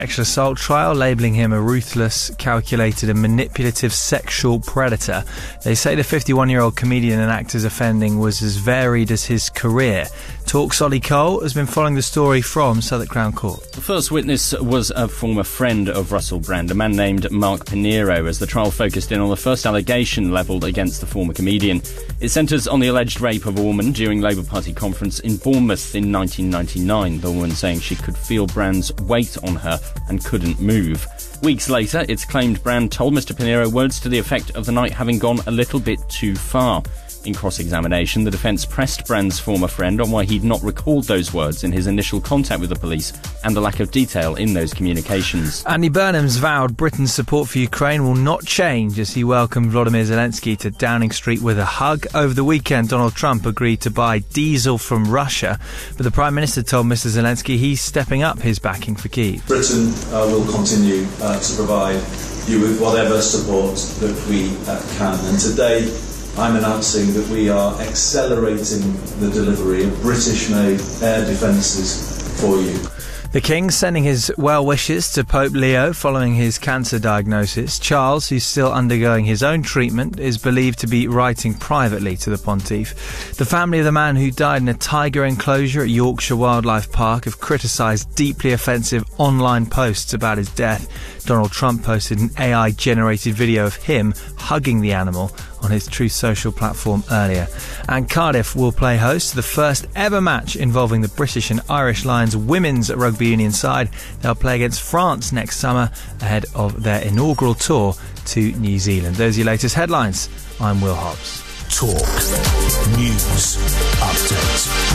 sexual assault trial, labelling him a ruthless, calculated and manipulative sexual predator. They say the 51-year-old comedian and actor's offending was as varied as his career. Talk's Ollie Cole has been following the story from Southwark Crown Court. The first witness was a former friend of Russell Brand, a man named Mark Pinheiro, as the trial focused in on the first allegation levelled against the former comedian. It centres on the alleged rape of a woman during Labour Party conference in Bournemouth in 1999, the woman saying she could feel Brand's weight on her and couldn't move. Weeks later, it's claimed Brand told Mr Pinheiro words to the effect of the night having gone a little bit too far. In cross-examination, the defence pressed Brand's former friend on why he'd not recalled those words in his initial contact with the police and the lack of detail in those communications. Andy Burnham's vowed Britain's support for Ukraine will not change as he welcomed Volodymyr Zelensky to Downing Street with a hug. Over the weekend, Donald Trump agreed to buy diesel from Russia, but the Prime Minister told Mr Zelensky he's stepping up his backing for Kyiv. Britain will continue to provide you with whatever support that we can, and today I'm announcing that we are accelerating the delivery of British-made air defences for you. The King sending his well wishes to Pope Leo following his cancer diagnosis. Charles, who's still undergoing his own treatment, is believed to be writing privately to the Pontiff. The family of the man who died in a tiger enclosure at Yorkshire Wildlife Park have criticised deeply offensive online posts about his death. Donald Trump posted an AI-generated video of him hugging the animal on his Truth Social platform earlier. And Cardiff will play host to the first ever match involving the British and Irish Lions women's rugby union side. They'll play against France next summer ahead of their inaugural tour to New Zealand. Those are your latest headlines. I'm Will Hobbs. Talk News Update.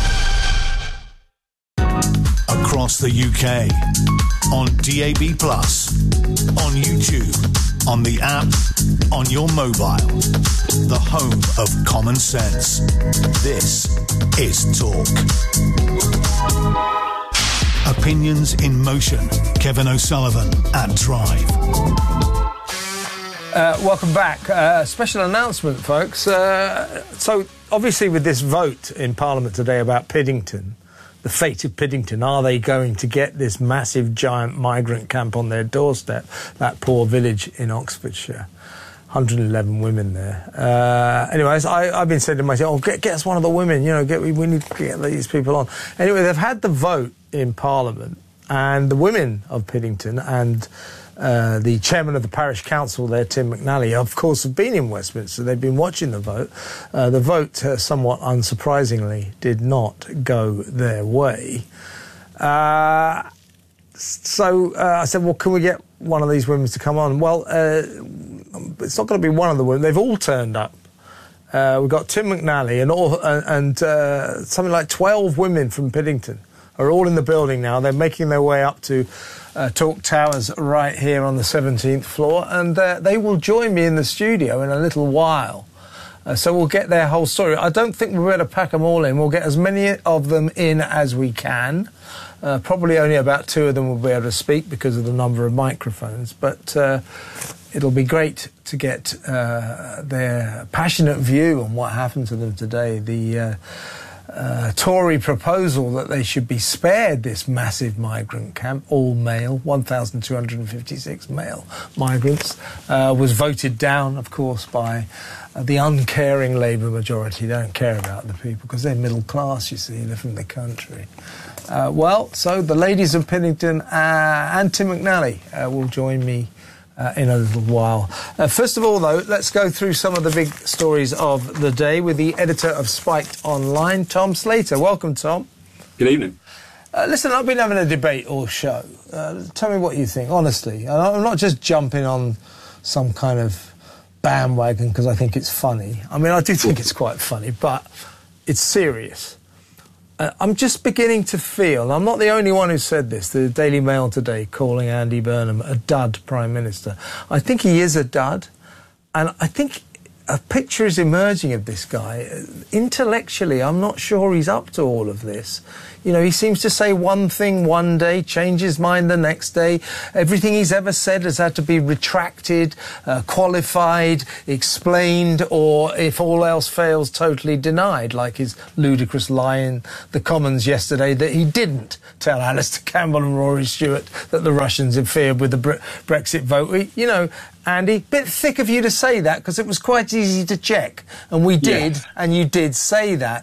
Across the UK, on DAB+, on YouTube, on the app, on your mobile. The home of common sense. This is Talk. Opinions in motion. Kevin O'Sullivan at Drive. Welcome back. Special announcement, folks. So, obviously, with this vote in Parliament today about Piddington, the fate of Piddington, are they going to get this massive, giant migrant camp on their doorstep? That poor village in Oxfordshire. 111 women there. Anyways, I've been saying to myself, get us one of the women, you know, we need to get these people on. Anyway, they've had the vote in Parliament, and the women of Piddington and the chairman of the parish council there, Tim McNally, of course, have been in Westminster. They've been watching the vote. The vote, somewhat unsurprisingly, did not go their way. So I said, well, can we get one of these women to come on? Well, it's not going to be one of the women. They've all turned up. We've got Tim McNally and something like 12 women from Piddington are all in the building now. They're making their way up to Talk Towers right here on the 17th floor, and they will join me in the studio in a little while. So we'll get their whole story. I don't think we'll be able to pack them all in. We'll get as many of them in as we can. Probably only about 2 of them will be able to speak because of the number of microphones. But it'll be great to get their passionate view on what happened to them today. The Tory proposal that they should be spared this massive migrant camp, all male, 1,256 male migrants, was voted down, of course, by the uncaring Labour majority. They don't care about the people because they're middle class, you see, they're from the country. So the ladies of Piddington and Tim McNally will join me in a little while. First of all, though, let's go through some of the big stories of the day with the editor of Spiked Online, Tom Slater. Welcome, Tom. Good evening. Listen, I've been having a debate all show. Tell me what you think, honestly. I'm not just jumping on some kind of bandwagon because I think it's funny. I mean, I do think it's quite funny, but it's serious. I'm just beginning to feel, and I'm not the only one who said this, the Daily Mail today calling Andy Burnham a dud Prime Minister. I think he is a dud, and I think a picture is emerging of this guy. Intellectually, I'm not sure he's up to all of this. You know, he seems to say one thing one day, change his mind the next day. Everything he's ever said has had to be retracted, qualified, explained, or if all else fails, totally denied, like his ludicrous lie in the Commons yesterday that he didn't tell Alistair Campbell and Rory Stewart that the Russians interfered with the Brexit vote. You know, Andy, bit thick of you to say that, because it was quite easy to check, and we did, and you did say that.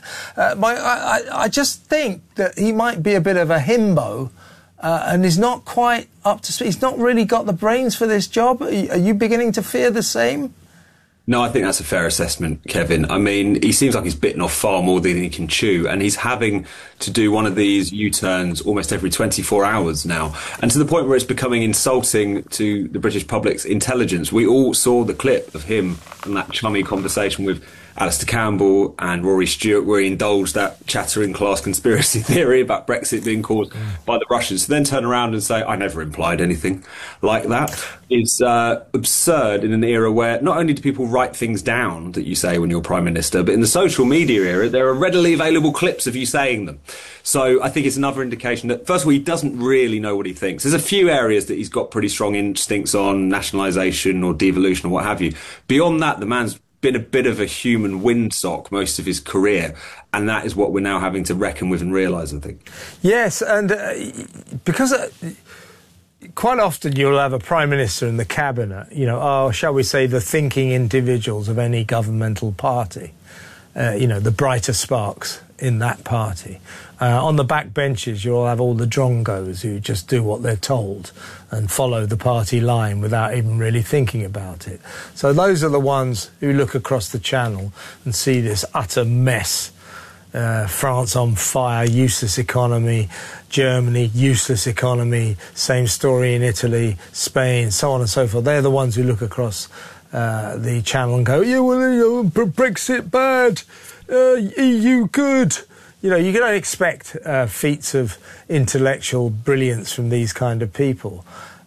I just think that he might be a bit of a himbo, and he's not quite up to speed. He's not really got the brains for this job. Are you beginning to fear the same? No, I think that's a fair assessment, Kevin. I mean, he seems like he's bitten off far more than he can chew, and he's having to do one of these U-turns almost every 24 hours now, and to the point where it's becoming insulting to the British public's intelligence. We all saw the clip of him in that chummy conversation with Alistair Campbell and Rory Stewart, where he indulged that chattering class conspiracy theory about Brexit being caused by the Russians, to then turn around and say, I never implied anything like that, is absurd in an era where not only do people write things down that you say when you're Prime Minister, but in the social media era, there are readily available clips of you saying them. So I think it's another indication that, first of all, he doesn't really know what he thinks. There's a few areas that he's got pretty strong instincts on, nationalisation or devolution or what have you. Beyond that, the man's been a bit of a human windsock most of his career, and that is what we're now having to reckon with and realise, I think. Yes, and because quite often you'll have a Prime Minister in the Cabinet, you know, shall we say the thinking individuals of any governmental party, you know, the brighter sparks in that party. On the back benches, you'll have all the drongos who just do what they're told and follow the party line without even really thinking about it. So those are the ones who look across the channel and see this utter mess. France on fire, useless economy. Germany, useless economy. Same story in Italy, Spain, so on and so forth. They're the ones who look across the channel and go, yeah, well, Brexit bad, EU good. You know, you can only expect feats of intellectual brilliance from these kind of people.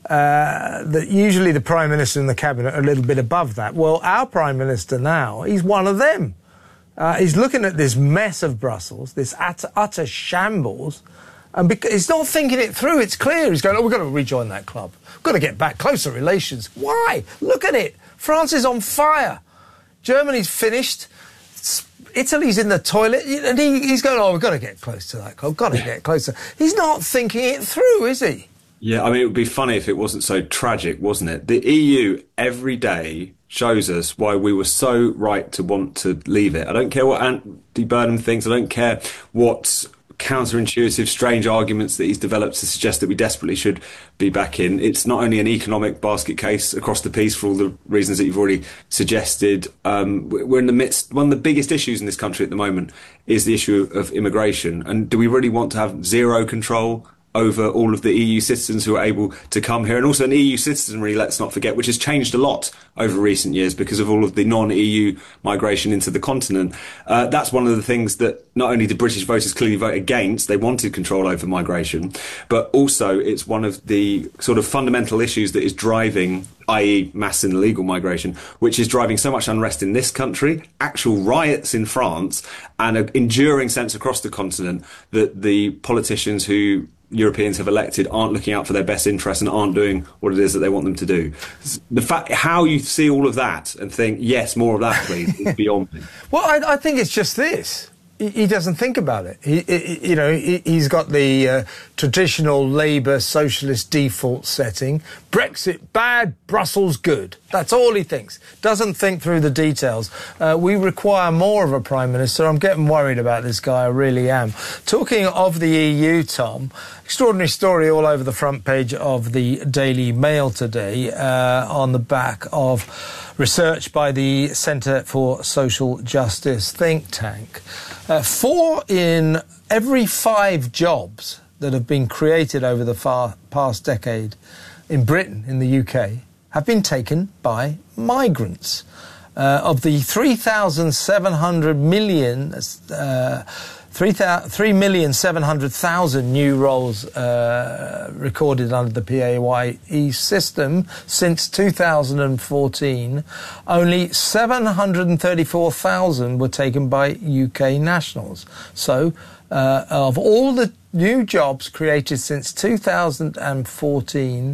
That usually the Prime Minister and the Cabinet are a little bit above that. Well, our Prime Minister now, he's one of them. He's looking at this mess of Brussels, this utter shambles, and he's not thinking it through. It's clear. He's going, oh, we've got to rejoin that club. We've got to get back closer relations. Why? Look at it. France is on fire. Germany's finished. Italy's in the toilet, and he's going, oh, we've got to get close to that club, got to get closer. He's not thinking it through, is he? Yeah, I mean, it would be funny if it wasn't so tragic, wasn't it? The EU every day shows us why we were so right to want to leave it. I don't care what Andy Burnham thinks, I don't care what counterintuitive, strange arguments that he's developed to suggest that we desperately should be back in. It's not only an economic basket case across the piece for all the reasons that you've already suggested. We're in the midst, one of the biggest issues in this country at the moment is the issue of immigration. And do we really want to have zero control over all of the EU citizens who are able to come here? And also an EU citizenry, let's not forget, which has changed a lot over recent years because of all of the non-EU migration into the continent. That's one of the things that not only did British voters clearly vote against, they wanted control over migration, but also it's one of the sort of fundamental issues that is driving, i.e. mass and illegal migration, which is driving so much unrest in this country, actual riots in France, and an enduring sense across the continent that the politicians who Europeans have elected aren't looking out for their best interests and aren't doing what it is that they want them to do. The fact, how you see all of that and think, yes, more of that, please, is beyond me. Well, I think it's just this. He doesn't think about it. He's got the traditional Labour socialist default setting. Brexit bad, Brussels good. That's all he thinks. Doesn't think through the details. We require more of a Prime Minister. I'm getting worried about this guy, I really am. Talking of the EU, Tom, extraordinary story all over the front page of the Daily Mail today on the back of research by the Centre for Social Justice think tank. 4 in every 5 jobs that have been created over the past decade in Britain, in the UK, have been taken by migrants. Of the 3,700 million 3,700,000 new roles recorded under the PAYE system since 2014. Only 734,000 were taken by UK nationals. So, of all the new jobs created since 2014,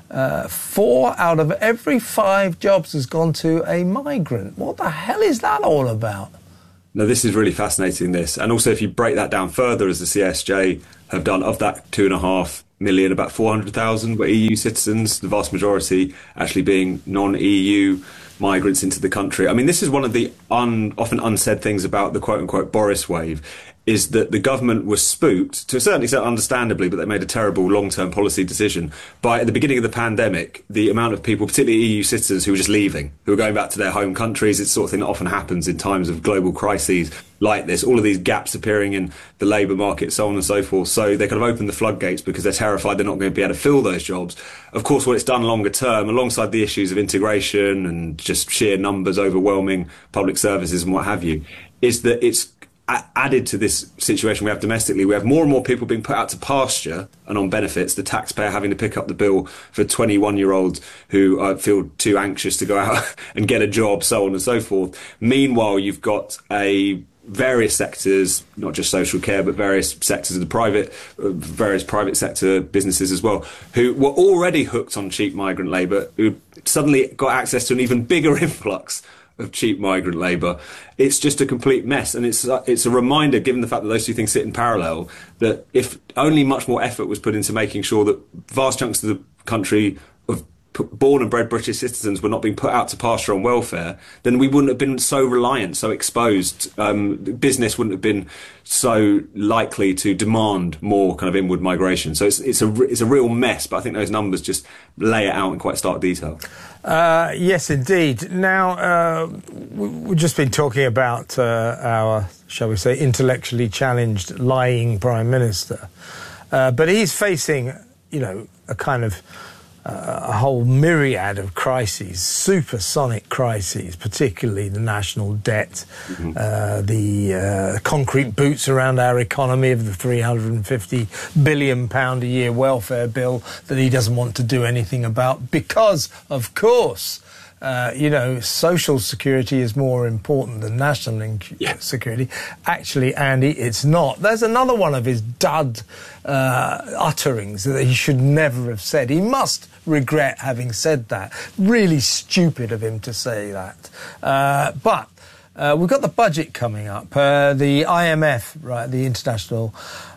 4 out of every 5 jobs has gone to a migrant. What the hell is that all about? No, this is really fascinating, this. And also, if you break that down further, as the CSJ have done, of that 2.5 million, about 400,000 were EU citizens, the vast majority actually being non-EU migrants into the country. I mean, this is one of the often unsaid things about the quote-unquote Boris wave, is that the government was spooked, to a certain extent understandably, but they made a terrible long-term policy decision, by, at the beginning of the pandemic, the amount of people, particularly EU citizens, who were just leaving, who were going back to their home countries. It's the sort of thing that often happens in times of global crises like this, all of these gaps appearing in the labour market, so on and so forth. So they kind of opened the floodgates because they're terrified they're not going to be able to fill those jobs. Of course, what it's done longer term, alongside the issues of integration and just sheer numbers overwhelming public services and what have you, is that it's added to this situation we have domestically. We have more and more people being put out to pasture and on benefits, the taxpayer having to pick up the bill for 21-year-olds who feel too anxious to go out and get a job, so on and so forth. Meanwhile, you've got various sectors, not just social care, but various sectors of the various private sector businesses as well, who were already hooked on cheap migrant labour, who suddenly got access to an even bigger influx of cheap migrant labour. It's just a complete mess, and it's a reminder, given the fact that those two things sit in parallel, that if only much more effort was put into making sure that vast chunks of the country of born and bred British citizens were not being put out to pasture on welfare, then we wouldn't have been so reliant, so exposed. Business wouldn't have been so likely to demand more kind of inward migration. So it's a real mess, but I think those numbers just lay it out in quite stark detail. Yes, indeed. Now, we've just been talking about our, shall we say, intellectually challenged, lying Prime Minister. But he's facing, a kind of a whole myriad of crises, supersonic crises, particularly the national debt, the concrete boots around our economy of the £350 billion a year welfare bill that he doesn't want to do anything about because, of course, social security is more important than national security. Actually, Andy, it's not. There's another one of his dud utterings that he should never have said. He must regret having said that. Really stupid of him to say that. But we've got the budget coming up. The IMF, right, the International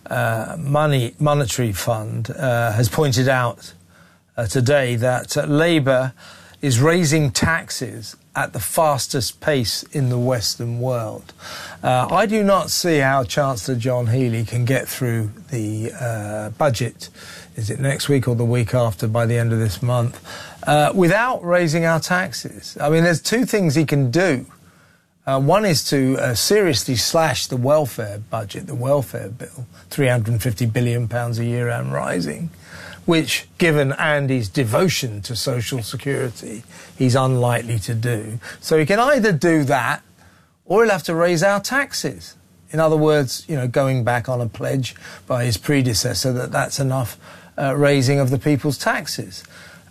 Monetary Fund, has pointed out today that Labour is raising taxes at the fastest pace in the Western world. I do not see how Chancellor John Healey can get through the budget, is it next week or the week after, by the end of this month, without raising our taxes. I mean, there's two things he can do. One is to seriously slash the welfare budget, the welfare bill, £350 billion a year and rising, which, given Andy's devotion to social security, he's unlikely to do. So he can either do that, or he'll have to raise our taxes. In other words, going back on a pledge by his predecessor that that's enough raising of the people's taxes.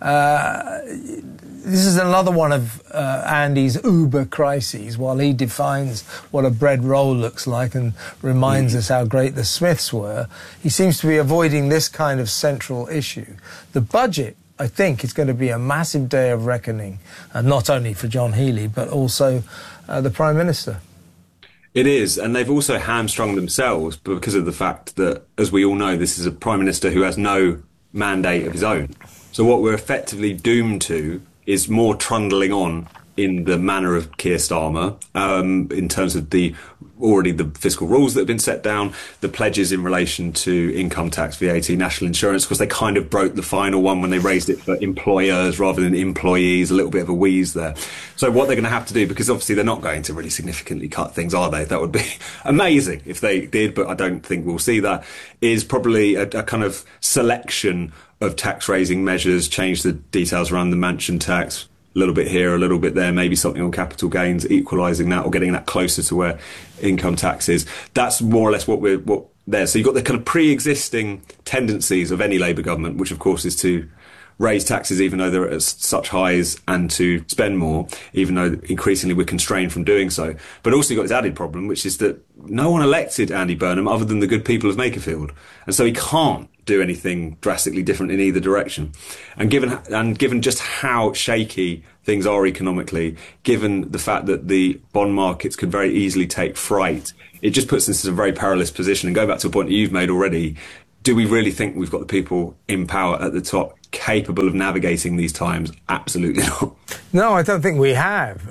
This is another one of Andy's uber crises. While he defines what a bread roll looks like and reminds us how great the Smiths were, he seems to be avoiding this kind of central issue. The budget, I think, is going to be a massive day of reckoning, not only for John Healey, but also the Prime Minister. It is, and they've also hamstrung themselves because of the fact that, as we all know, this is a Prime Minister who has no mandate of his own. So what we're effectively doomed to is more trundling on in the manner of Keir Starmer, in terms of the fiscal rules that have been set down, the pledges in relation to income tax, VAT, national insurance. Of course, they kind of broke the final one when they raised it for employers rather than employees, a little bit of a wheeze there. So what they're going to have to do, because obviously they're not going to really significantly cut things, are they? That would be amazing if they did, but I don't think we'll see that, is probably a kind of selection of tax-raising measures, change the details around the mansion tax, a little bit here, a little bit there, maybe something on capital gains, equalising that or getting that closer to where income tax is. That's more or less what there. So you've got the kind of pre-existing tendencies of any Labour government, which of course is to raise taxes even though they're at such highs, and to spend more even though increasingly we're constrained from doing so. But also you've got this added problem, which is that no one elected Andy Burnham other than the good people of Makerfield, and so he can't do anything drastically different in either direction. And given just how shaky things are economically, given the fact that the bond markets could very easily take fright, it just puts us in a very perilous position. And go back to a point that you've made already, do we really think we've got the people in power at the top capable of navigating these times? Absolutely not. No, I don't think we have.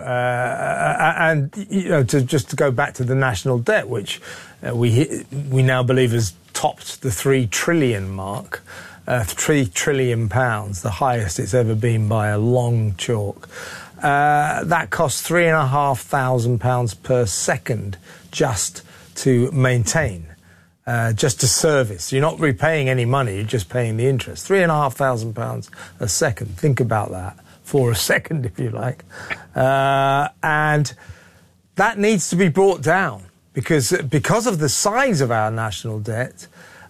And to go back to the national debt, which we now believe has topped the 3 trillion mark, £3 trillion, the highest it's ever been by a long chalk. That costs £3,500 per second just to maintain. Just to service. You're not repaying any money, you're just paying the interest. £3,500 a second. Think about that for a second, if you like. And that needs to be brought down because of the size of our national debt,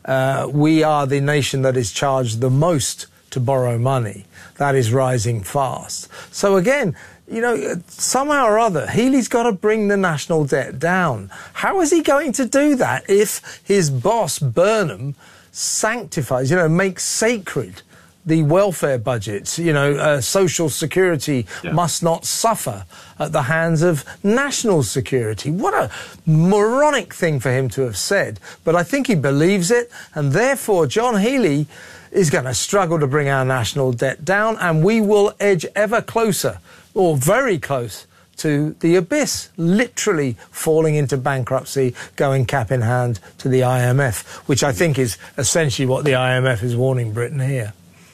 we are the nation that is charged the most to borrow money. That is rising fast. So again, somehow or other, Healey's got to bring the national debt down. How is he going to do that if his boss, Burnham, sanctifies, makes sacred the welfare budgets? Social security must not suffer at the hands of national security. What a moronic thing for him to have said. But I think he believes it, and therefore John Healey is going to struggle to bring our national debt down, and we will edge ever closer, or very close, to the abyss, literally falling into bankruptcy, going cap in hand to the IMF, which I think is essentially what the IMF is warning Britain here.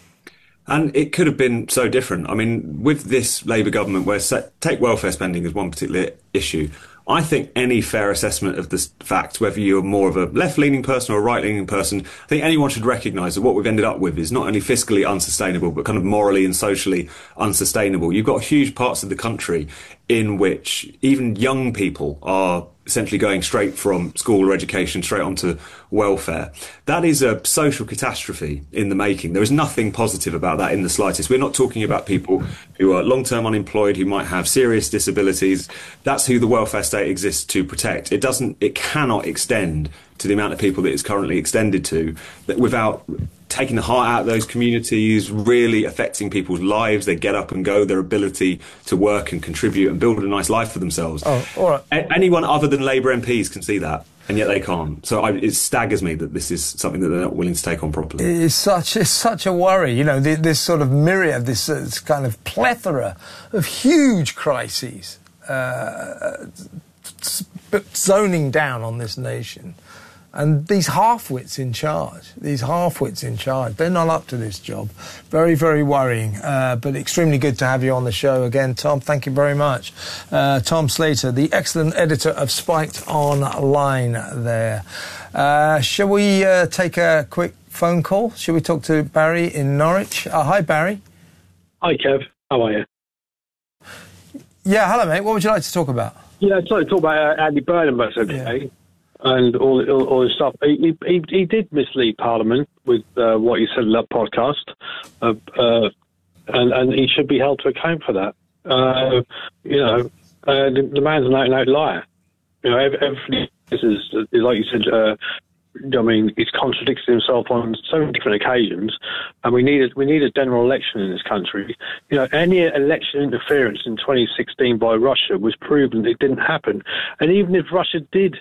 And it could have been so different. I mean, with this Labour government, where take welfare spending as one particular issue, I think any fair assessment of the fact, whether you're more of a left-leaning person or a right-leaning person, I think anyone should recognise that what we've ended up with is not only fiscally unsustainable, but kind of morally and socially unsustainable. You've got huge parts of the country in which even young people are essentially going straight from school or education straight onto welfare. That is a social catastrophe in the making. There is nothing positive about that in the slightest. We're not talking about people who are long-term unemployed, who might have serious disabilities. That's who the welfare state exists to protect. It cannot extend to the amount of people that it's currently extended to, that without taking the heart out of those communities, really affecting people's lives, their get up and go, their ability to work and contribute and build a nice life for themselves. Oh, all right. Anyone other than Labour MPs can see that, and yet they can't. So it staggers me that this is something that they're not willing to take on properly. It's such a worry, this sort of myriad, this kind of plethora of huge crises zoning down on this nation. And these half-wits in charge, they're not up to this job. Very, very worrying, but extremely good to have you on the show again, Tom. Thank you very much. Tom Slater, the excellent editor of Spiked Online there. Shall we take a quick phone call? Shall we talk to Barry in Norwich? Hi, Barry. Hi, Kev. How are you? Yeah, hello, mate. What would you like to talk about? Yeah, I'd like to talk about Andy Burnham, that's okay. Yeah. And all his stuff. He did mislead Parliament with what he said in that podcast, and he should be held to account for that. The man's an out-and-out liar. Everything is like you said. He's contradicted himself on so many different occasions, and we need a general election in this country. Any election interference in 2016 by Russia was proven it didn't happen, and even if Russia did.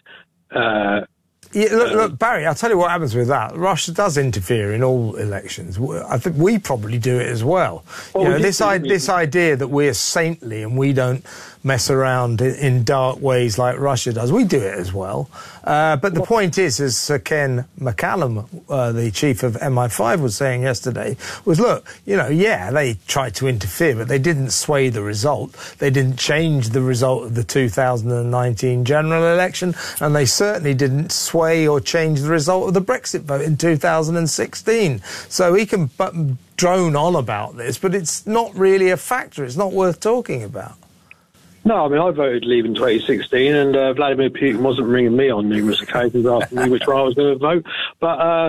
Look, Barry, I'll tell you what happens with that. Russia does interfere in all elections. I think we probably do it as well. This idea that we're saintly and we don't mess around in dark ways like Russia does, we do it as well. But the point is, as Sir Ken McCallum, the chief of MI5, was saying yesterday, was, look, they tried to interfere, but they didn't sway the result. They didn't change the result of the 2019 general election, and they certainly didn't sway sway or change the result of the Brexit vote in 2016. So he can drone on about this, but it's not really a factor. It's not worth talking about. No, I mean, I voted Leave in 2016, and Vladimir Putin wasn't ringing me on numerous occasions asking me which way I was going to vote. But,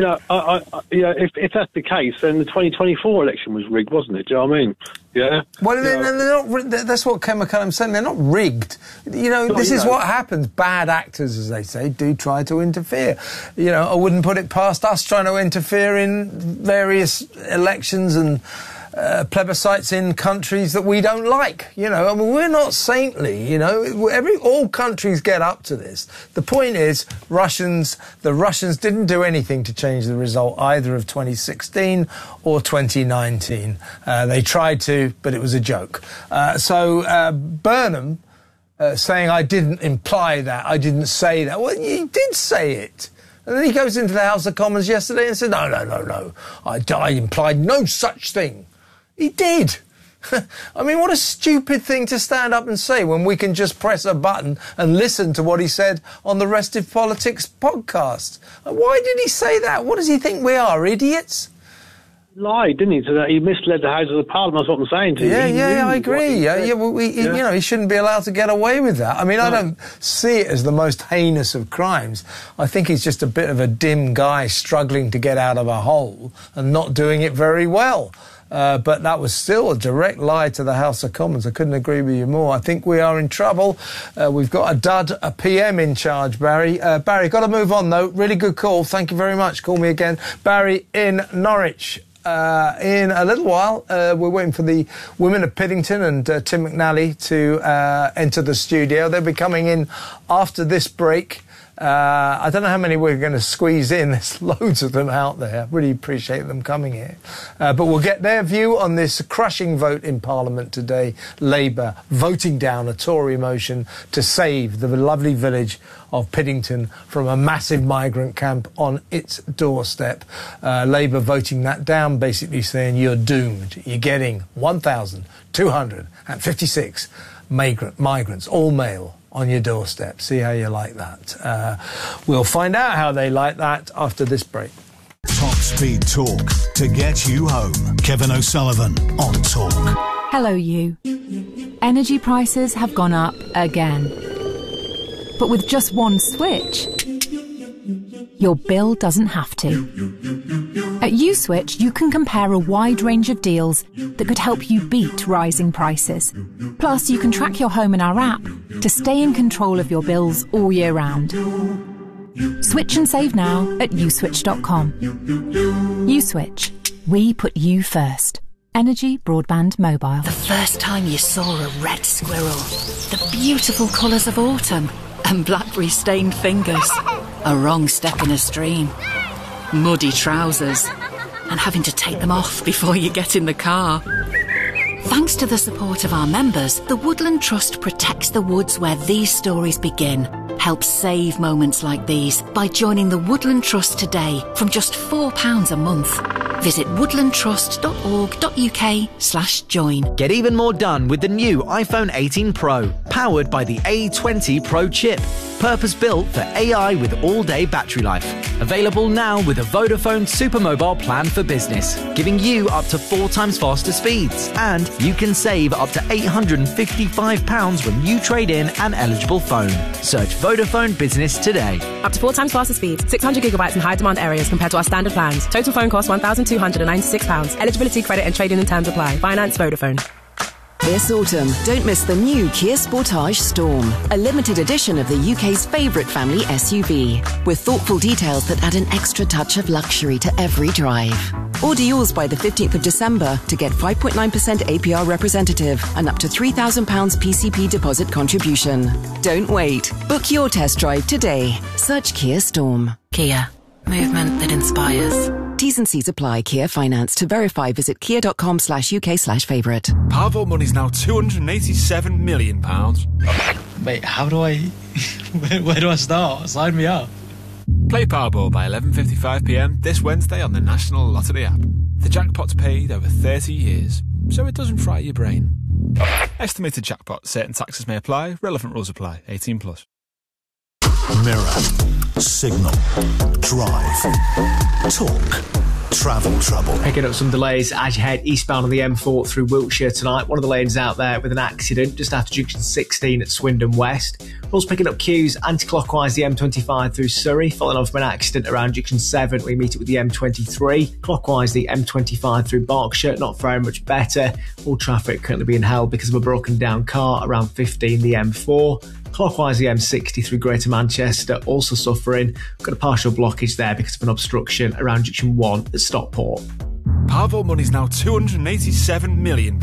if that's the case, then the 2024 election was rigged, wasn't it? Do you know what I mean? Yeah. Well, they're not, that's what Ken McCullum's saying. They're not rigged. This is what happens. Bad actors, as they say, do try to interfere. I wouldn't put it past us trying to interfere in various elections and plebiscites in countries that we don't like. We're not saintly. All countries get up to this. The point is, the Russians didn't do anything to change the result either of 2016 or 2019. They tried to, but it was a joke. Burnham saying, I didn't imply that, I didn't say that. Well, you did say it. And then he goes into the House of Commons yesterday and said, no, I implied no such thing. He did. I mean, what a stupid thing to stand up and say when we can just press a button and listen to what he said on the Restive Politics podcast. Why did he say that? What does he think we are, idiots? Lied, didn't he? So that he misled the House of the Parliament. That's what I'm saying to you. Yeah, I agree. He shouldn't be allowed to get away with that. I mean, I don't see it as the most heinous of crimes. I think he's just a bit of a dim guy struggling to get out of a hole and not doing it very well. But that was still a direct lie to the House of Commons. I couldn't agree with you more. I think we are in trouble. We've got a PM in charge, Barry. Barry, got to move on, though. Really good call. Thank you very much. Call me again. Barry in Norwich. In a little while, we're waiting for the women of Piddington and Tim McNally to enter the studio. They'll be coming in after this break. I don't know how many we're going to squeeze in. There's loads of them out there. Really appreciate them coming here. But we'll get their view on this crushing vote in Parliament today. Labour voting down a Tory motion to save the lovely village of Piddington from a massive migrant camp on its doorstep. Labour voting that down, basically saying you're doomed. You're getting 1,256 migrants, all male, on your doorstep. See how you like that. We'll find out how they like that after this break. Top speed talk to get you home. Kevin O'Sullivan on Talk. Hello, you. Energy prices have gone up again. But with just one switch, your bill doesn't have to. At USwitch, you can compare a wide range of deals that could help you beat rising prices. Plus, you can track your home in our app to stay in control of your bills all year round. Switch and save now at uswitch.com. USwitch. We put you first. Energy Broadband Mobile. The first time you saw a red squirrel, the beautiful colours of autumn, and blackberry-stained fingers, a wrong step in a stream, muddy trousers, and having to take them off before you get in the car. Thanks to the support of our members, the Woodland Trust protects the woods where these stories begin. Help save moments like these by joining the Woodland Trust today from just £4 a month. Visit woodlandtrust.org.uk/join. Get even more done with the new iPhone 18 Pro, powered by the A20 Pro chip. Purpose-built for AI with all-day battery life. Available now with a Vodafone Supermobile plan for business, giving you up to 4 times faster speeds. And you can save up to £855 when you trade in an eligible phone. Search Vodafone Business today. Up to 4 times faster speeds, 600 gigabytes in high-demand areas compared to our standard plans. Total phone cost £1,296. Eligibility, credit and trading and terms apply. Finance Vodafone. This autumn, don't miss the new Kia Sportage Storm, a limited edition of the UK's favourite family SUV, with thoughtful details that add an extra touch of luxury to every drive. Order yours by the 15th of December to get 5.9% APR representative and up to £3,000 PCP deposit contribution. Don't wait. Book your test drive today. Search Kia Storm. Kia. Movement that inspires. T's and C's apply. Kia Finance. To verify, visit kia.com/UK/favourite. Powerball money's now £287 million. Wait, how do I... where do I start? Sign me up. Play Powerball by 11:55pm this Wednesday on the National Lottery app. The jackpot's paid over 30 years, so it doesn't fry your brain. Estimated jackpot. Certain taxes may apply. Relevant rules apply. 18+. Mirror. Signal. Drive. Talk. Travel trouble. Picking up some delays as you head eastbound on the M4 through Wiltshire tonight. One of the lanes out there with an accident just after junction 16 at Swindon West. We're also picking up queues anti-clockwise the M25 through Surrey, following on from an accident around junction 7. We meet it with the M23. Clockwise the M25 through Berkshire, not very much better. All traffic currently being held because of a broken down car around 15 the M4. Clockwise the M60 through Greater Manchester, also suffering. We've got a partial blockage there because of an obstruction around junction 1 at Stockport. Powerball money's now £287 million.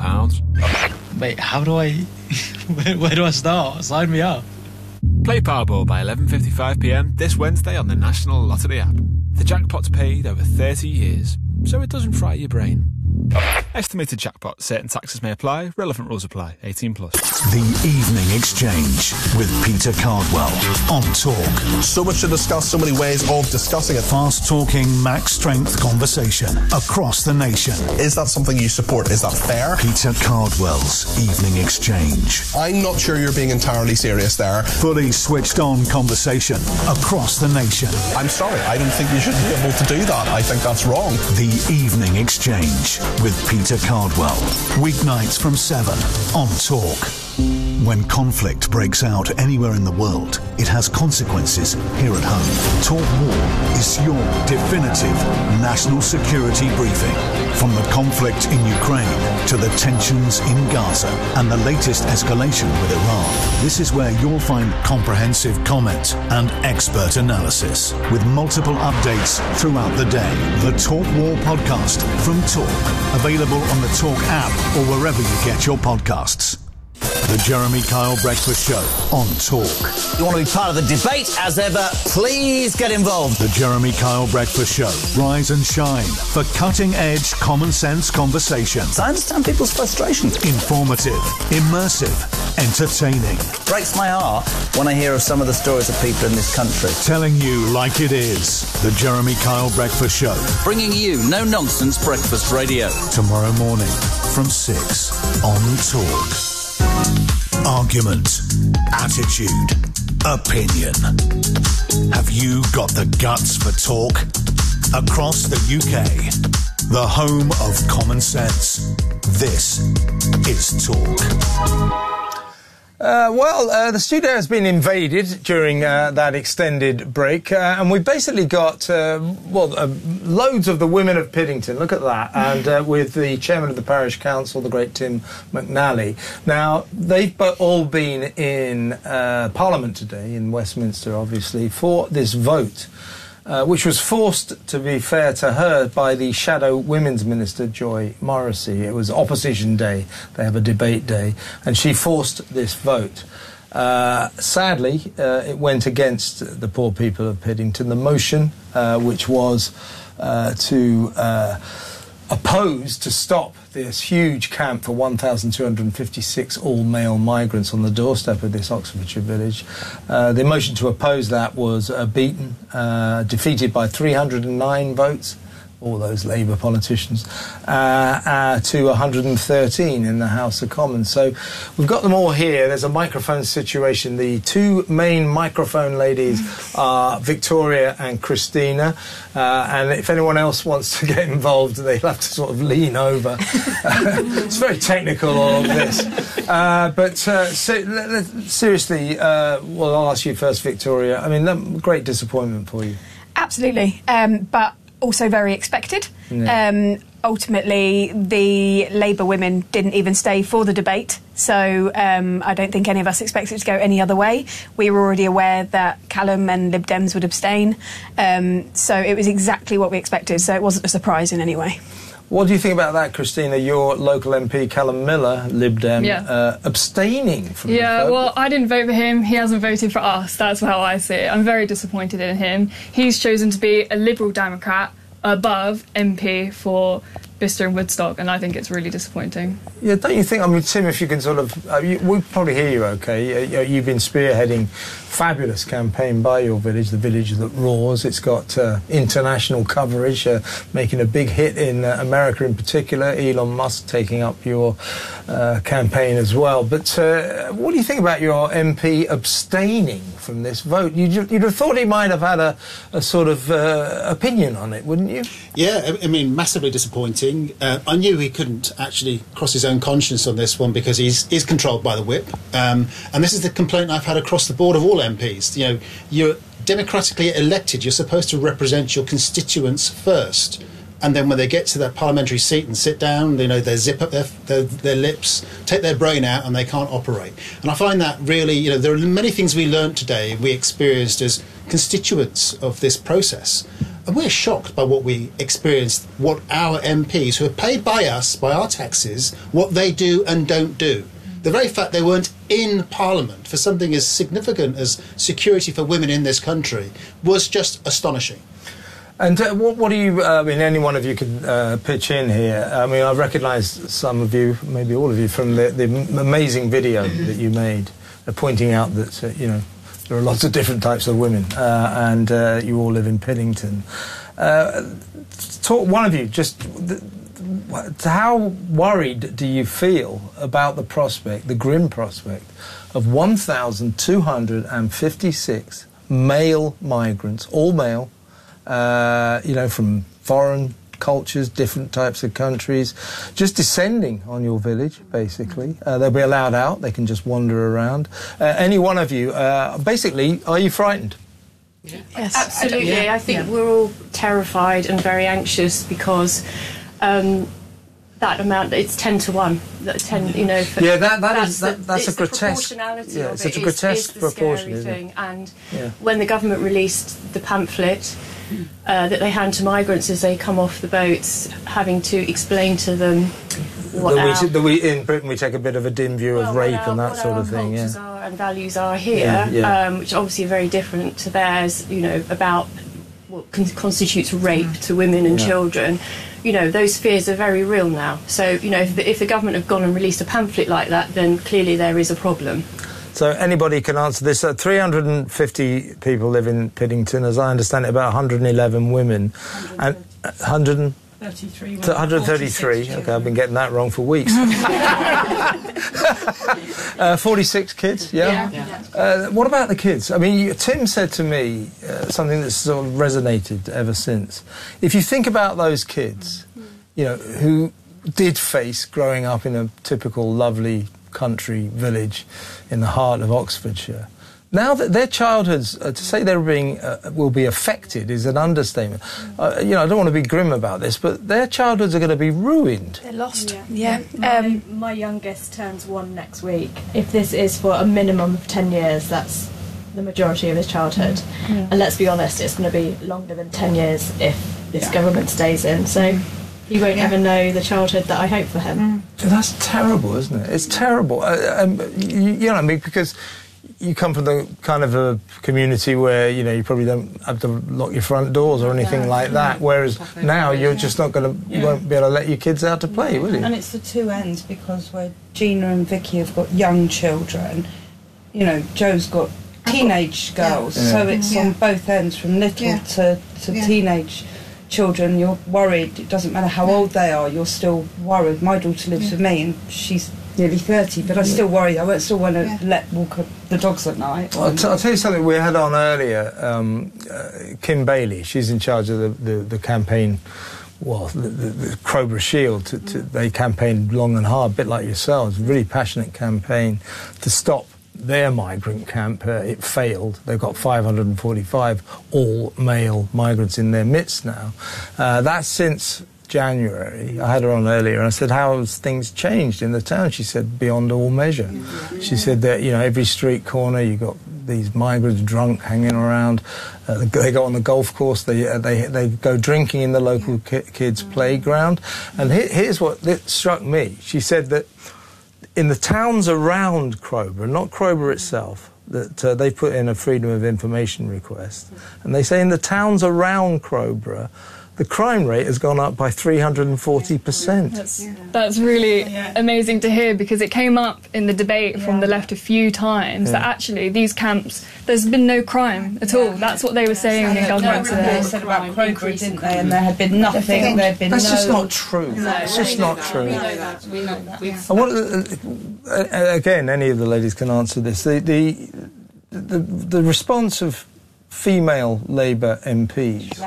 Wait, how do I... where do I start? Sign me up. Play Powerball by 11:55pm this Wednesday on the National Lottery app. The jackpot's paid over 30 years, so it doesn't fry your brain. Estimated jackpot. Certain taxes may apply. Relevant rules apply. 18+. The Evening Exchange with Peter Cardwell on Talk. So much to discuss, so many ways of discussing it. Fast-talking, max-strength conversation across the nation. Is that something you support? Is that fair? Peter Cardwell's Evening Exchange. I'm not sure you're being entirely serious there. Fully switched-on conversation across the nation. I'm sorry, I don't think you should be able to do that. I think that's wrong. The Evening Exchange with Peter Cardwell. Weeknights from 7 on Talk. When conflict breaks out anywhere in the world, it has consequences here at home. Talk War is your definitive national security briefing. From the conflict in Ukraine to the tensions in Gaza and the latest escalation with Iran, this is where you'll find comprehensive comment and expert analysis with multiple updates throughout the day. The Talk War podcast from Talk, available on the Talk app or wherever you get your podcasts. The Jeremy Kyle Breakfast Show on Talk. You want to be part of the debate? As ever, please get involved. The Jeremy Kyle Breakfast Show. Rise and shine for cutting-edge, common-sense conversations. I understand people's frustrations. Informative, immersive, entertaining. Breaks my heart when I hear of some of the stories of people in this country. Telling you like it is. The Jeremy Kyle Breakfast Show. Bringing you no-nonsense breakfast radio. Tomorrow morning from 6 on Talk. Argument, attitude, opinion. Have you got the guts for talk? Across the UK, the home of common sense. This is Talk. The studio has been invaded during that extended break, and we've basically got, loads of the women of Piddington. Look at that. And with the chairman of the parish council, the great Tim McNally. Now, they've all been in Parliament today, in Westminster, obviously, for this vote. Which was forced, to be fair to her, by the Shadow Women's Minister, Joy Morrissey. It was opposition day. They have a debate day. And she forced this vote. Sadly, it went against the poor people of Piddington. The motion, which was to oppose, to stop this huge camp for 1,256 all-male migrants on the doorstep of this Oxfordshire village. The motion to oppose that was beaten, defeated by 309 votes, all those Labour politicians, to 113 in the House of Commons. So we've got them all here. There's a microphone situation. The two main microphone ladies are Victoria and Christina. And if anyone else wants to get involved, they'll have to sort of lean over. It's very technical, all of this. Seriously, well, I'll ask you first, Victoria. I mean, great disappointment for you. Absolutely. But also very expected. Yeah. Ultimately, the Labour women didn't even stay for the debate, so I don't think any of us expected it to go any other way. We were already aware that Callum and Lib Dems would abstain, so it was exactly what we expected, so it wasn't a surprise in any way. What do you think about that, Christina? Your local MP, Callum Miller, Lib Dem, abstaining from the vote? Well, I didn't vote for him. He hasn't voted for us. That's how I see it. I'm very disappointed in him. He's chosen to be a Liberal Democrat above MP for Bicester and Woodstock, and I think it's really disappointing. Yeah, don't you think? I mean, Tim, if you can sort of, we probably hear you okay. You've been spearheading fabulous campaign by your village, the Village That Roars. It's got international coverage, making a big hit in America in particular. Elon Musk taking up your campaign as well. But what do you think about your MP abstaining from this vote? You'd have thought he might have had a sort of opinion on it, wouldn't you? Yeah, I mean, massively disappointing. I knew he couldn't actually cross his own conscience on this one because he's controlled by the whip. And this is the complaint I've had across the board of all MPs. You know, you're democratically elected. You're supposed to represent your constituents first. And then when they get to their parliamentary seat and sit down, you know, they zip up their lips, take their brain out, and they can't operate. And I find that really, you know, there are many things we learned today, we experienced as constituents of this process. And we're shocked by what we experienced, what our MPs, who are paid by us, by our taxes, what they do and don't do. The very fact they weren't in Parliament for something as significant as security for women in this country was just astonishing. And what do you, I mean, any one of you can pitch in here. I mean, I recognise some of you, maybe all of you, from the amazing video that you made, pointing out that, you know, there are lots of different types of women, and you all live in Piddington. Talk, one of you, just how worried do you feel about the prospect, the grim prospect, of 1,256 male migrants, all male, you know, from foreign cultures, different types of countries, just descending on your village, basically. They'll be allowed out, they can just wander around. Any one of you, basically, are you frightened? Yes, absolutely. Yeah. I think we're all terrified and very anxious because that amount, it's 10 to 1. 10, you know. Yeah, that's a grotesque. Proportionality yeah, of it's it a grotesque is proportion, the scary thing. And yeah. when the government released the pamphlet that they hand to migrants as they come off the boats, having to explain to them what in Britain we take a bit of a dim view of rape and that sort of thing. What our and values are here, which obviously are very different to theirs. You know, about what constitutes rape to women and children. You know, those fears are very real now. So, you know, if the government have gone and released a pamphlet like that, then clearly there is a problem. So anybody can answer this. 350 people live in Piddington, as I understand it, about 111 women. 133. 133. Okay, I've been getting that wrong for weeks. 46 kids, yeah? What about the kids? I mean, Tim said to me something that's sort of resonated ever since. If you think about those kids, you know, who did face growing up in a typical lovely country village in the heart of Oxfordshire, now that their childhoods, to say they're being will be affected is an understatement. You know, I don't want to be grim about this, but their childhoods are going to be ruined. They're lost. Yeah. My youngest turns 1 next week. If this is for a minimum of 10 years, that's the majority of his childhood. And let's be honest, it's going to be longer than 10 years if this government stays in. So he won't ever know the childhood that I hope for him. That's terrible, isn't it? It's terrible. You know what I mean? Because you come from the kind of a community where, you know, you probably don't have to lock your front doors or anything like that, whereas now you're just not going to, you won't be able to let your kids out to play, will you? And it's the two ends, because where Gina and Vicky have got young children, you know, Joe's got teenage girls, so it's on both ends, from little to teenage children. You're worried, it doesn't matter how old they are, you're still worried. My daughter lives with me and she's nearly 30, but I still worry. I still want to let walk the dogs at night. I'll tell you something we had on earlier. Kim Bailey, she's in charge of the campaign, well, the Crowborough Shield. They campaigned long and hard, a bit like yourselves, really passionate campaign to stop their migrant camp. It failed. They've got 545 all-male migrants in their midst now. That's since January. I had her on earlier and I said, how has things changed in the town? She said, beyond all measure. She said that, you know, every street corner you've got these migrants drunk hanging around. They go on the golf course, they go drinking in the local kids' playground. And here's what struck me. She said that in the towns around Crowborough, not Crowborough itself, that they put in a Freedom of Information request, and they say in the towns around Crowborough, the crime rate has gone up by 340%. That's really amazing to hear, because it came up in the debate from the left a few times that actually these camps, there's been no crime at all. That's what they were saying in government today. They said about Crowbury, didn't they? And there had been nothing. That's just not true. It's just not true. We know that. We know that. I want, again, any of the ladies can answer this. The response of female Labour MPs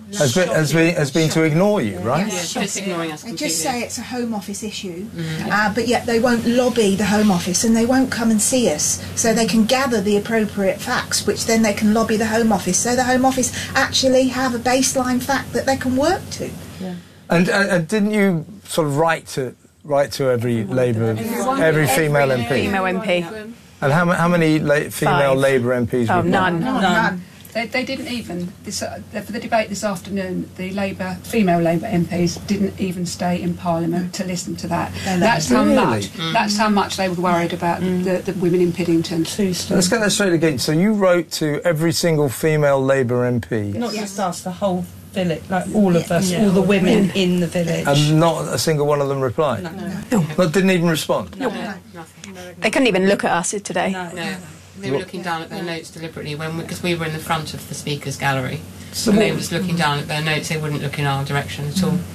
has been to ignore you, right? Yeah, just ignoring us completely. They just say it's a Home Office issue, but yet they won't lobby the Home Office and they won't come and see us, so they can gather the appropriate facts, which then they can lobby the Home Office, so the Home Office actually have a baseline fact that they can work to. Yeah. And didn't you sort of write to every Labour, every female MP? Female MP. And how many female Labour MPs? Oh, none. They didn't even, for the debate this afternoon, the female Labour MPs didn't even stay in Parliament to listen to that. That's how much they were worried about the women in Piddington. Let's get that straight again. So you wrote to every single female Labour MP? Not just us, the whole village, like all of us, all the women in the village. And not a single one of them replied? No. But didn't even respond? No. They couldn't even look at us today. No. They were looking down at their notes deliberately because we were in the front of the Speaker's gallery. So and they were just looking down at their notes. They wouldn't look in our direction at all.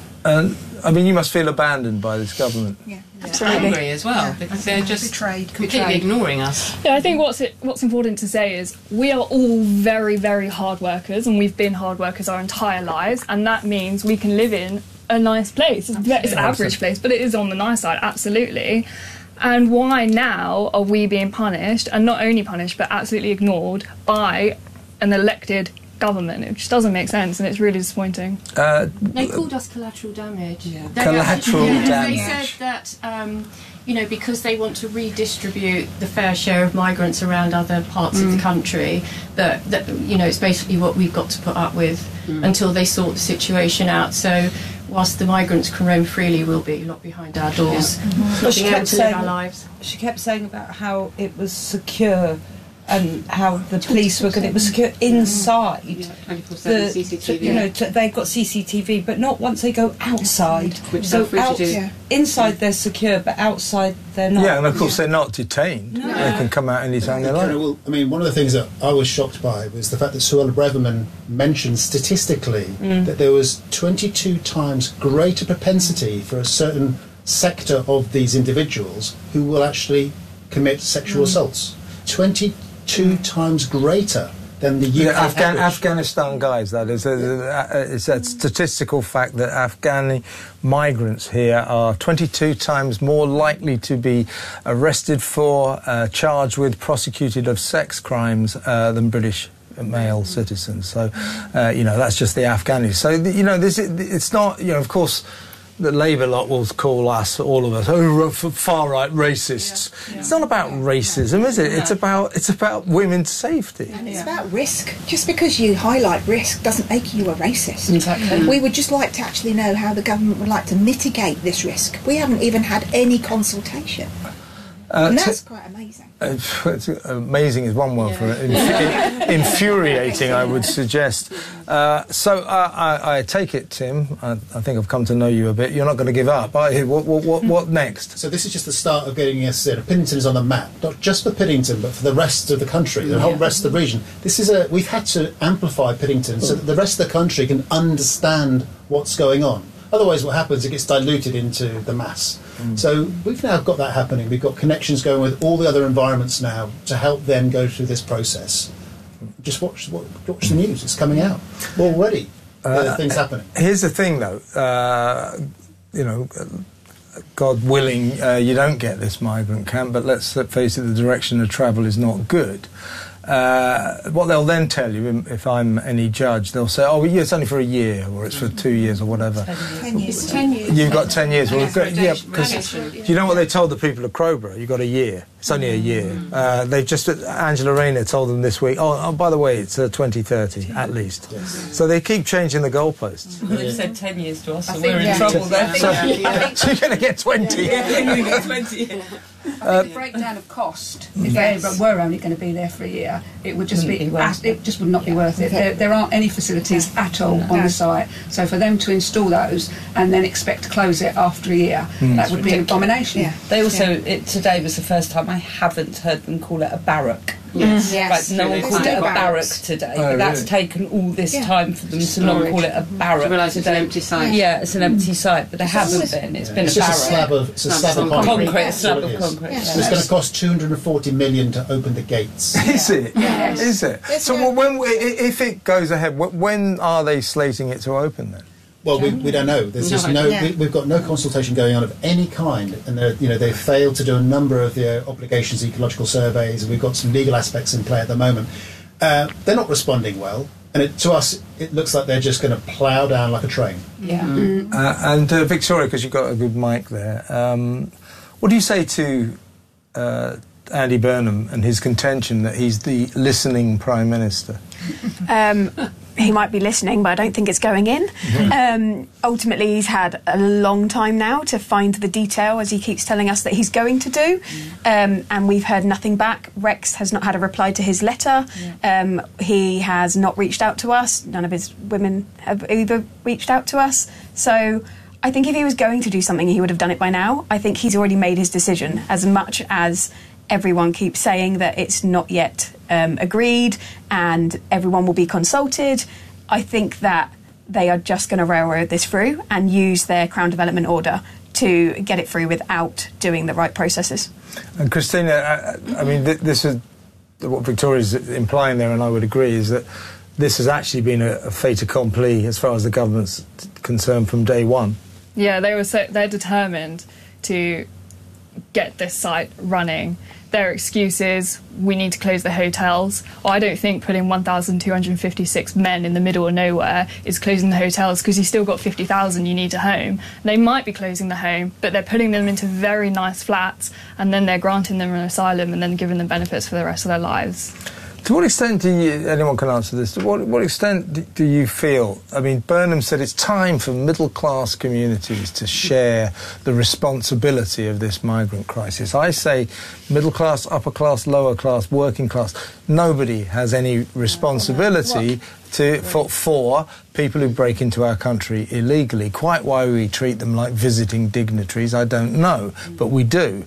I mean, you must feel abandoned by this government. Yeah, absolutely. Angry as well, because they're just completely ignoring us. Yeah, I think what's important to say is we are all very, very hard workers, and we've been hard workers our entire lives, and that means we can live in a nice place. It's an average place, but it is on the nice side, absolutely. And why now are we being punished, and not only punished, but absolutely ignored by an elected government? It just doesn't make sense, and it's really disappointing. They called us collateral damage. Yeah. Collateral damage. They said that, because they want to redistribute the fair share of migrants around other parts of the country, that it's basically what we've got to put up with until they sort the situation out. So whilst the migrants can roam freely, we'll be locked behind our doors, not being able to live our lives. She kept saying about how it was secure and how the police were going to... It was secure inside. 24/7 CCTV. They've got CCTV, but not once they go outside. Which is free to do. Inside they're secure, but outside they're not. Yeah, and of course they're not detained. No. They can come out any time they like. Well, I mean, one of the things that I was shocked by was the fact that Suella Braverman mentioned statistically that there was 22 times greater propensity for a certain sector of these individuals who will actually commit sexual assaults. 22 times greater than the UK average. Afghanistan guys, that is. It's a statistical fact that Afghani migrants here are 22 times more likely to be arrested for, charged with, prosecuted of sex crimes than British male citizens. So, that's just the Afghanis. So, it's not, of course, the Labour lot will call us, all of us, far-right racists. Yeah. It's not about racism, is it? No. It's about women's safety. And it's about risk. Just because you highlight risk doesn't make you a racist. Exactly. We would just like to actually know how the government would like to mitigate this risk. We haven't even had any consultation. And that's quite amazing. Amazing is one word for it. Infuriating, I would suggest. So I take it, Tim, I think I've come to know you a bit. You're not going to give up, are you? What next? So this is just the start of getting us in. Piddington is on the map, not just for Piddington, but for the rest of the country, the whole rest of the region. We've had to amplify Piddington so that the rest of the country can understand what's going on. Otherwise, what happens, it gets diluted into the mass. So we've now got that happening. We've got connections going with all the other environments now to help them go through this process. Just watch the news. It's coming out already. There are things happening. Here's the thing, though. God willing, you don't get this migrant camp, but let's face it, the direction of travel is not good. What they'll then tell you, if I'm any judge, they'll say, it's only for a year, or it's for 2 years, or whatever. 10 years. You've got 10 years. Well, because you know what they told the people of Crowborough? You've got a year. It's only a year. They've just, Angela Rayner told them this week, oh by the way, it's 2030 at least. Yes. So they keep changing the goalposts. Well, they've said 10 years to us, so we're in trouble then. So you're going to get 20. Yeah, you're going to get 20. I think the breakdown of cost, if they were only going to be there for a year, it would just it just would not be worth it. There aren't any facilities at all on the site, so for them to install those and then expect to close it after a year, that would be an abomination. Yeah. They also, today was the first time I haven't heard them call it a barrack. Yes. Right, no one called it a barrack today. But that's taken all this time for them to not call it a barrack. To realise it's an empty site. Yeah, it's an empty site, but they haven't been. It's been a barrack. It's a slab of concrete. A slab of concrete. Yeah. So it's going to cost 240 million to open the gates. Is it? Yes. Is it? So if it goes ahead, when are they slating it to open then? Well, we don't know. There's just we've got no consultation going on of any kind, and they've failed to do a number of the obligations, ecological surveys. We've got some legal aspects in play at the moment. They're not responding well, and to us, it looks like they're just going to plough down like a train. Yeah. And Victoria, because you've got a good mic there, what do you say to Andy Burnham and his contention that he's the listening Prime Minister? He might be listening, but I don't think it's going in. Ultimately, he's had a long time now to find the detail, as he keeps telling us that he's going to do. And we've heard nothing back. Rex has not had a reply to his letter. He has not reached out to us. None of his women have either reached out to us. So I think if he was going to do something, he would have done it by now. I think he's already made his decision, as much as everyone keeps saying that it's not yet agreed and everyone will be consulted. I think that they are just going to railroad this through and use their Crown Development Order to get it through without doing the right processes. And Christina, I mean, this is what Victoria's implying there, and I would agree, is that this has actually been a fait accompli as far as the government's concerned from day one. Yeah, they're determined to get this site running. Their excuses, we need to close the hotels. I don't think putting 1,256 men in the middle of nowhere is closing the hotels, because you still got 50,000 you need a home. They might be closing the home, but they're putting them into very nice flats, and then they're granting them an asylum and then giving them benefits for the rest of their lives. To what extent anyone can answer this, to what extent do you feel, I mean, Burnham said it's time for middle-class communities to share the responsibility of this migrant crisis. I say middle-class, upper-class, lower-class, working-class. Nobody has any responsibility for people who break into our country illegally. Quite why we treat them like visiting dignitaries, I don't know, but we do.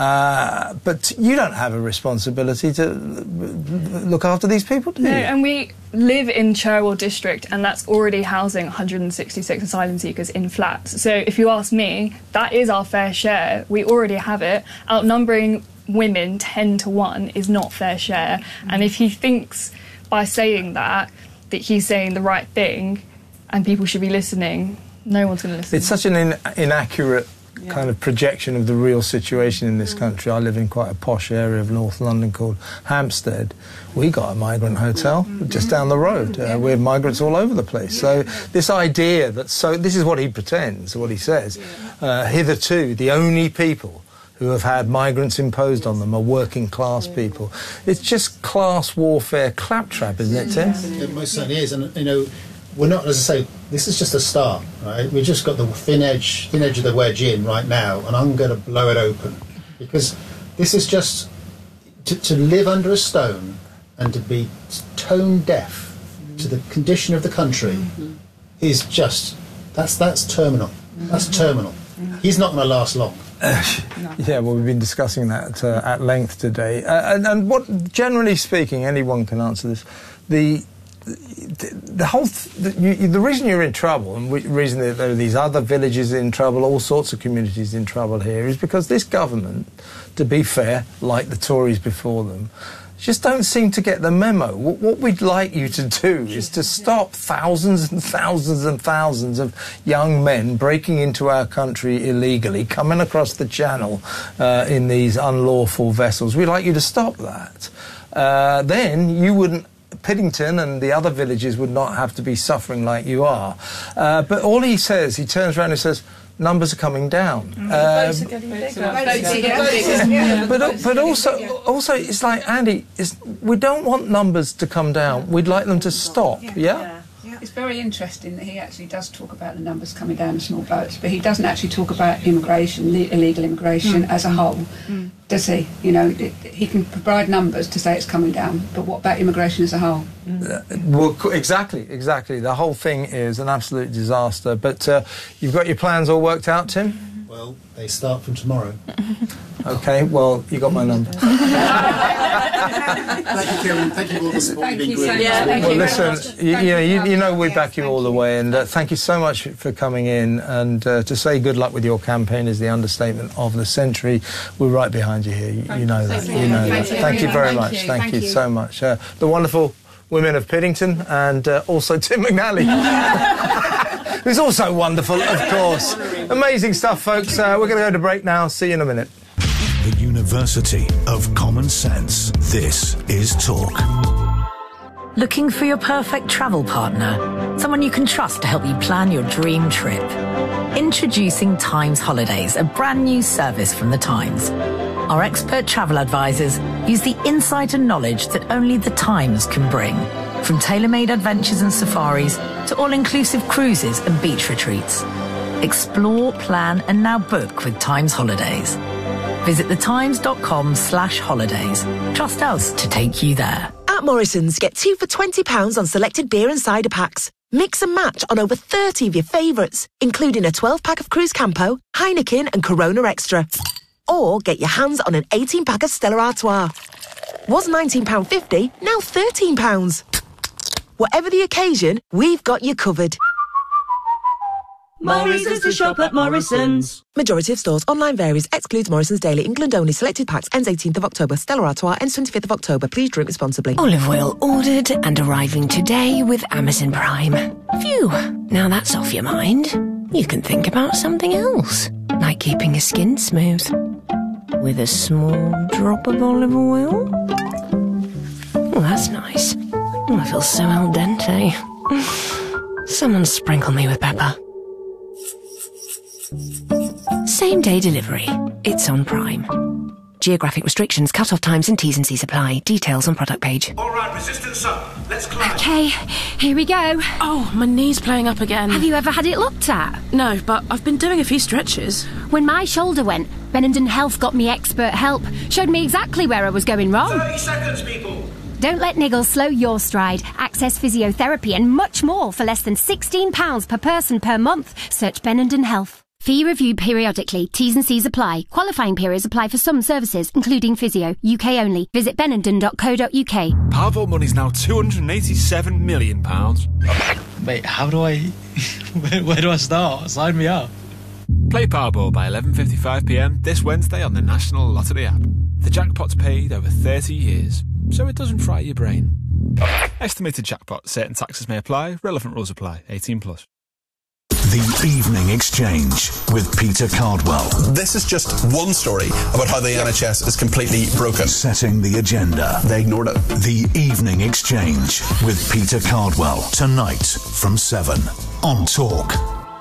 But you don't have a responsibility to look after these people, do you? No, and we live in Cherwell District, and that's already housing 166 asylum seekers in flats. So if you ask me, that is our fair share. We already have it. Outnumbering women 10 to 1 is not fair share. And if he thinks by saying that he's saying the right thing and people should be listening, no one's going to listen. It's such an inaccurate kind of projection of the real situation in this country. I live in quite a posh area of North London called Hampstead. We got a migrant hotel just down the road. We have migrants all over the place. So this idea that, this is what he pretends, what he says, hitherto the only people who have had migrants imposed on them are working class people. It's just class warfare claptrap, isn't it, Tim? It most certainly is, and we're not, as I say, this is just a start, right? We've just got the thin edge of the wedge in right now, and I'm going to blow it open, because this is just to live under a stone and to be tone deaf to the condition of the country is just that's terminal. That's terminal. He's not going to last long. Yeah, well, we've been discussing that at length today. And what, generally speaking, anyone can answer this. The reason you're in trouble, and the reason that there are these other villages in trouble, all sorts of communities in trouble here, is because this government, to be fair, like the Tories before them, just don't seem to get the memo. What we'd like you to do is to stop thousands and thousands and thousands of young men breaking into our country illegally, coming across the channel in these unlawful vessels. We'd like you to stop that. Then you wouldn't, Piddington and the other villages would not have to be suffering like you are. But all he says, he turns around and says, numbers are coming down. Votes are getting bigger. But also, it's like, Andy, we don't want numbers to come down. We'd like them to stop. Yeah? It's very interesting that he actually does talk about the numbers coming down in small boats, but he doesn't actually talk about immigration, illegal immigration as a whole, does he? You know, he can provide numbers to say it's coming down, but what about immigration as a whole? Well, exactly. The whole thing is an absolute disaster. But you've got your plans all worked out, Tim? Well, they start from tomorrow. OK, well, you got my number. Thank you, Kieran. Thank you all for the support. Thank you so much. Well, listen, you know we back you all the way, and thank you so much for coming in. And to say good luck with your campaign is the understatement of the century. We're right behind you here. You know that. Thank you very much. Thank you so much. The wonderful women of Piddington, and also Tim McNally, who's also wonderful, of course. Amazing stuff, folks. We're going to go to break now. See you in a minute. The University of Common Sense. This is Talk. Looking for your perfect travel partner? Someone you can trust to help you plan your dream trip? Introducing Times Holidays, a brand new service from the Times. Our expert travel advisors use the insight and knowledge that only the Times can bring. From tailor-made adventures and safaris to all-inclusive cruises and beach retreats. Explore, plan and now book with Times Holidays. Visit thetimes.com/holidays. Trust us to take you there. At Morrison's, get 2 for £20 on selected beer and cider packs. Mix and match on over 30 of your favourites, including a 12-pack of Cruz Campo, Heineken and Corona Extra. Or get your hands on an 18-pack of Stella Artois. Was £19.50, now £13. Whatever the occasion, we've got you covered. Morrison's to shop at Morrison's. Majority of stores. Online varies. Excludes Morrison's Daily. England only. Selected packs. Ends 18th of October. Stella Artois ends 25th of October. Please drink responsibly. Olive oil ordered and arriving today with Amazon Prime. Phew. Now that's off your mind. You can think about something else. Like keeping your skin smooth. With a small drop of olive oil. Oh, that's nice. Oh, I feel so al dente. Someone sprinkle me with pepper. Same day delivery. It's on Prime. Geographic restrictions, cut-off times and T's and C's apply. Details on product page. All right, resistance up. Let's climb. OK, here we go. Oh, my knee's playing up again. Have you ever had it looked at? No, but I've been doing a few stretches. When my shoulder went, Benenden Health got me expert help. Showed me exactly where I was going wrong. 30 seconds, people. Don't let niggles slow your stride. Access physiotherapy and much more for less than £16 per person per month. Search Benenden Health. Fee reviewed periodically. T's and C's apply. Qualifying periods apply for some services, including physio. UK only. Visit benenden.co.uk. Powerball money's now £287 million. Wait, how do I... where do I start? Sign me up. Play Powerball by 11:55pm this Wednesday on the National Lottery app. The jackpot's paid over 30 years, so it doesn't fry your brain. Estimated jackpot. Certain taxes may apply. Relevant rules apply. 18+. The Evening Exchange with Peter Cardwell. This is just one story about how the NHS is completely broken. Setting the agenda. They ignored it. The Evening Exchange with Peter Cardwell. Tonight from 7 on Talk.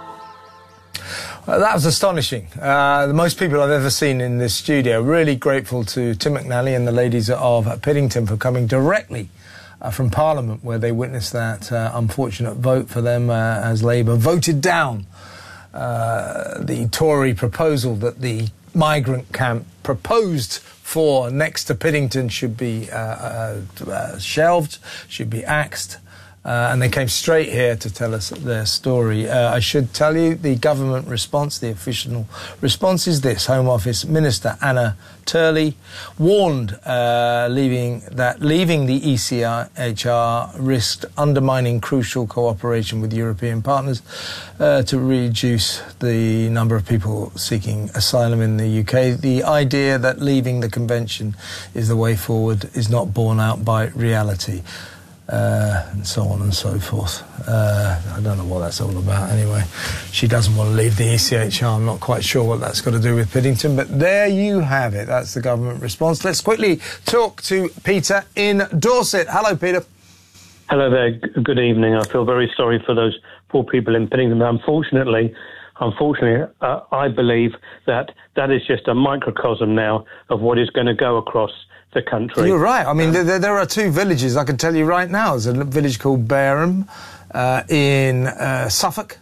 That was astonishing. The most people I've ever seen in this studio. Really grateful to Tim McNally and the ladies of Piddington for coming directly from Parliament, where they witnessed that unfortunate vote for them as Labour voted down the Tory proposal that the migrant camp proposed for next to Piddington should be shelved, should be axed. And they came straight here to tell us their story. I should tell you the government response, the official response is this. Home Office Minister Anna Turley warned leaving the ECHR risked undermining crucial cooperation with European partners to reduce the number of people seeking asylum in the UK. The idea that leaving the convention is the way forward is not borne out by reality. And so on and so forth. I don't know what that's all about anyway. She doesn't want to leave the ECHR. I'm not quite sure what that's got to do with Piddington, but there you have it. That's the government response. Let's quickly talk to Peter in Dorset. Hello, Peter. Hello there. Good evening. I feel very sorry for those poor people in Piddington. Unfortunately, unfortunately, I believe that is just a microcosm now of what is going to go across the country. You're right. I mean, there are 2 villages, I can tell you right now. There's a village called Bareham in Suffolk.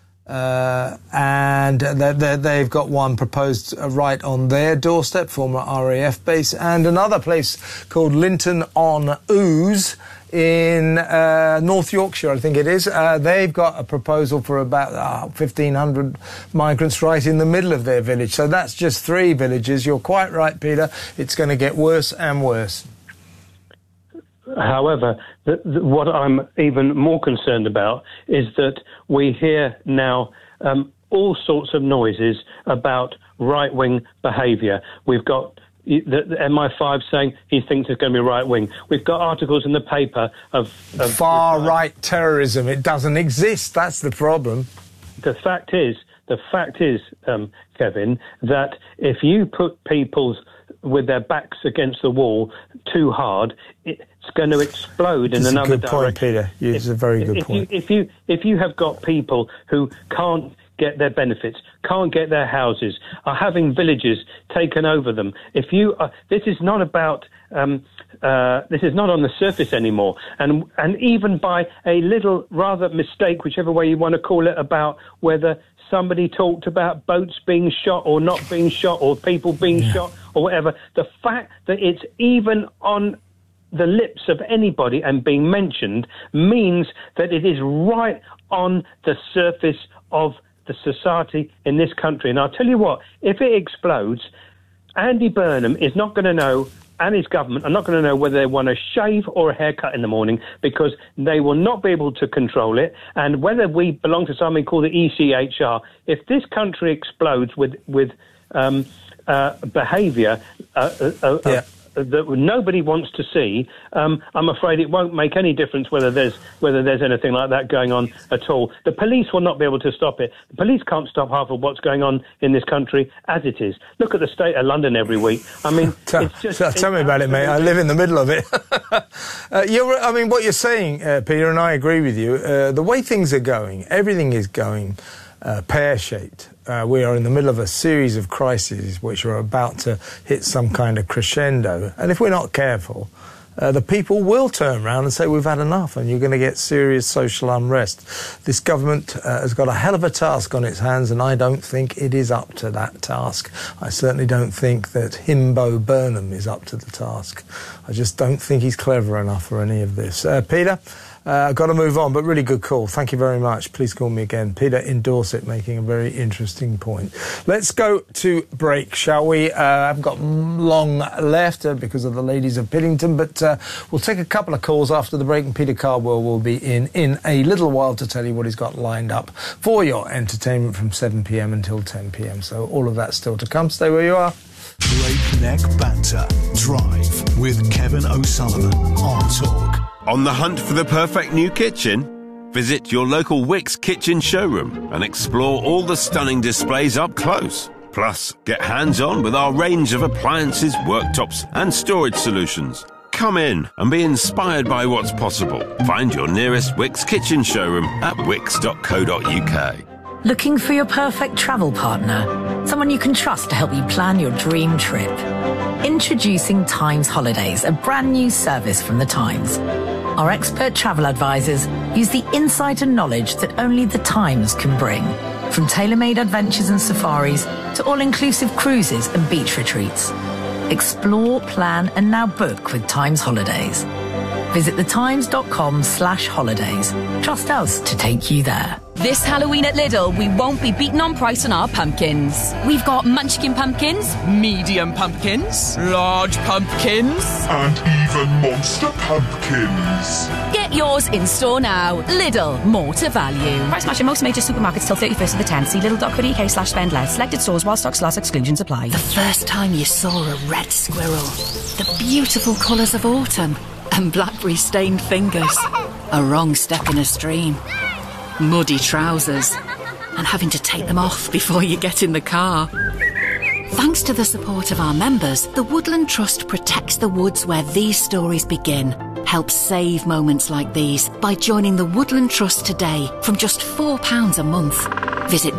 And they've got one proposed right on their doorstep, former RAF base, and another place called Linton on Ouse in North Yorkshire, I think it is. They've got a proposal for about 1,500 migrants right in the middle of their village. So that's just 3 villages. You're quite right, Peter. It's going to get worse and worse. However, what I'm even more concerned about is that we hear now all sorts of noises about right-wing behaviour. We've got the MI5 saying he thinks it's going to be right-wing. We've got articles in the paper of far-right terrorism. It doesn't exist. That's the problem. The fact is, Kevin, that if you put people with their backs against the wall too hard, it's going to explode in another direction. That's a good point, Peter. It's a very good point. If you have got people who can't get their benefits, can't get their houses, are having villages taken over them, this is not about this is not on the surface anymore, and even by a little rather mistake, whichever way you want to call it, about whether somebody talked about boats being shot or not being shot or people being shot or whatever. The fact that it's even on the lips of anybody and being mentioned means that it is right on the surface of the society in this country. And I'll tell you what, if it explodes, Andy Burnham is not going to know, and his government are not going to know whether they want a shave or a haircut in the morning, because they will not be able to control it. And whether we belong to something called the ECHR, if this country explodes with behaviour that nobody wants to see, I'm afraid it won't make any difference whether there's anything like that going on at all. The police will not be able to stop it. The police can't stop half of what's going on in this country as it is. Look at the state of London every week. I mean, it's just... Tell me about it, mate. I live in the middle of it. What you're saying, Peter, and I agree with you, the way things are going, everything is going pear-shaped. We are in the middle of a series of crises which are about to hit some kind of crescendo. And if we're not careful, the people will turn around and say, we've had enough, and you're going to get serious social unrest. This government has got a hell of a task on its hands, and I don't think it is up to that task. I certainly don't think that Himbo Burnham is up to the task. I just don't think he's clever enough for any of this. Peter? I've got to move on, but really good call. Thank you very much. Please call me again. Peter in Dorset making a very interesting point. Let's go to break, shall we? I haven't got long left because of the ladies of Piddington, but we'll take a couple of calls after the break, and Peter Cardwell will be in a little while to tell you what he's got lined up for your entertainment from 7 p.m. until 10 p.m. So all of that still to come. Stay where you are. Breakneck Banter. Drive with Kevin O'Sullivan on Talk. On the hunt for the perfect new kitchen? Visit your local Wickes kitchen showroom and explore all the stunning displays up close. Plus, get hands-on with our range of appliances, worktops and storage solutions. Come in and be inspired by what's possible. Find your nearest Wickes kitchen showroom at wickes.co.uk. Looking for your perfect travel partner? Someone you can trust to help you plan your dream trip? Introducing Times Holidays, a brand new service from the Times. Our expert travel advisors use the insight and knowledge that only the Times can bring. From tailor-made adventures and safaris to all-inclusive cruises and beach retreats. Explore, plan and now book with Times Holidays. Visit thetimes.com/holidays. Trust us to take you there. This Halloween at Lidl, we won't be beaten on price on our pumpkins. We've got munchkin pumpkins, medium pumpkins, large pumpkins, and even monster pumpkins. Get yours in store now. Lidl, more to value. Price match in most major supermarkets till 31st of the 10th. See lidl.co.uk/spend less. Selected stores while stocks last, exclusions apply. The first time you saw a red squirrel, the beautiful colours of autumn, and blackberry-stained fingers, a wrong step in a stream, muddy trousers, and having to take them off before you get in the car. Thanks to the support of our members, the Woodland Trust protects the woods where these stories begin. Help save moments like these by joining the Woodland Trust today from just £4 a month. Visit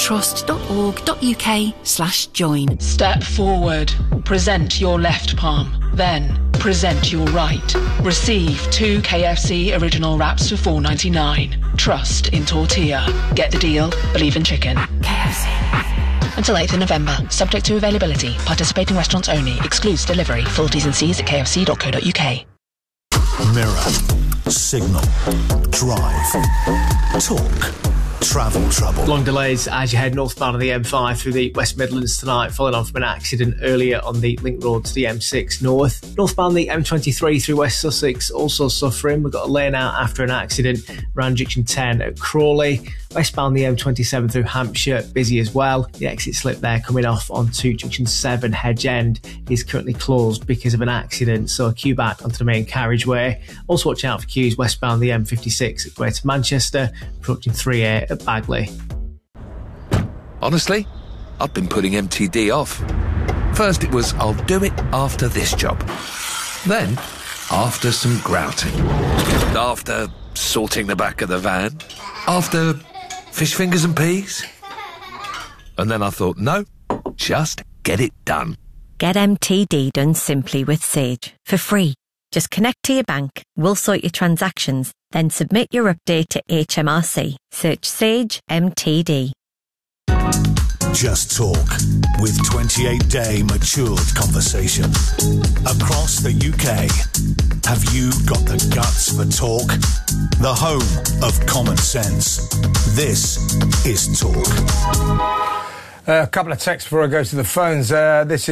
woodlandtrust.org.uk/join. Step forward. Present your left palm. Then present your right. Receive 2 KFC original wraps for $4.99. Trust in tortilla. Get the deal. Believe in chicken. KFC. Until 8th of November. Subject to availability. Participating restaurants only. Excludes delivery. Full T's and C's at kfc.co.uk. Mirror, signal, drive, talk, travel trouble. Long delays as you head northbound on the M5 through the West Midlands tonight, following on from an accident earlier on the link road to the M6 north. Northbound the M23 through West Sussex also suffering. We've got a lane out after an accident around Junction 10 at Crawley. Westbound the M27 through Hampshire, busy as well. The exit slip there coming off onto Junction 7 Hedge End is currently closed because of an accident, so a queue back onto the main carriageway. Also watch out for queues westbound the M56 at Greater Manchester, approaching 3A at Bagley. Honestly, I've been putting MTD off. First it was, I'll do it after this job. Then, after some grouting. After sorting the back of the van. After fish fingers and peas. And then I thought, no, just get it done. Get MTD done simply with Sage for free. Just connect to your bank, we'll sort your transactions, then submit your update to HMRC. Search Sage MTD. Just Talk with 28-day matured conversation. Across the UK, have you got the guts for talk? The home of common sense. This is Talk. A couple of texts before I go to the phones. This is